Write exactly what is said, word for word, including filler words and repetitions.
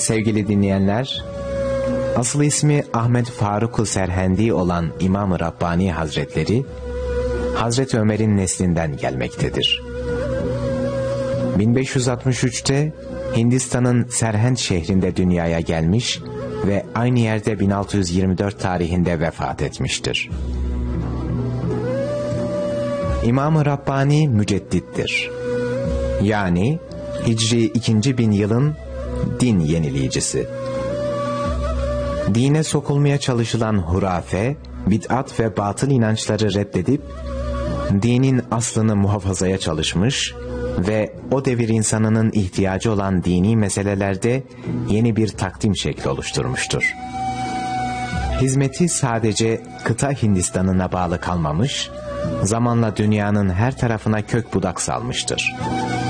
Sevgili dinleyenler, asıl ismi Ahmet Faruk-u Serhendi olan İmam-ı Rabbani Hazretleri, Hazreti Ömer'in neslinden gelmektedir. bin beş yüz altmış üçte Hindistan'ın Serhend şehrinde dünyaya gelmiş ve aynı yerde bin altı yüz yirmi dört tarihinde vefat etmiştir. İmam-ı Rabbani müceddittir. Yani Hicri ikinci bin yılın din yenileyicisi. Dine sokulmaya çalışılan hurafe, bid'at ve batıl inançları reddedip dinin aslını muhafazaya çalışmış ve o devir insanının ihtiyacı olan dini meselelerde yeni bir takdim şekli oluşturmuştur. Hizmeti sadece kıta Hindistan'ına bağlı kalmamış, zamanla dünyanın her tarafına kök budak salmıştır.